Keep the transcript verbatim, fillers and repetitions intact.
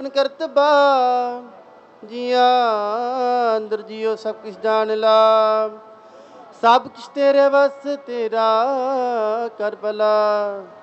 करतबा जिया अंदर जियो सब कुछ जान ला, सब कुछ तेरे बस तेरा कर भला।